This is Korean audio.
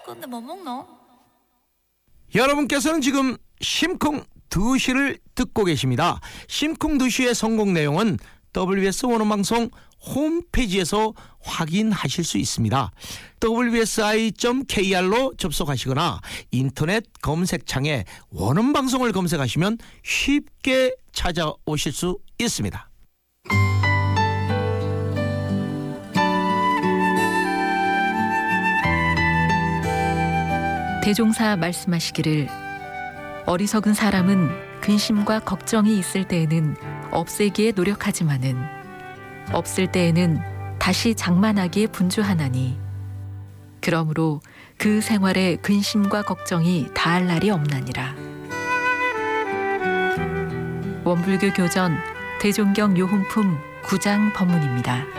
근데 뭐 먹노? 여러분께서는 지금 심쿵 2시를 듣고 계십니다. 심쿵 2시의 성공 내용은 WBS 원어방송 홈페이지에서 확인하실 수 있습니다. wbsi.kr로 접속하시거나 인터넷 검색창에 원어방송을 검색하시면 쉽게 찾아오실 수 있습니다. 대종사 말씀하시기를 어리석은 사람은 근심과 걱정이 있을 때에는 없애기에 노력하지만은 없을 때에는 다시 장만하기에 분주하나니 그러므로 그 생활에 근심과 걱정이 다할 날이 없나니라. 원불교 교전 대종경 요훈품 9장 법문입니다.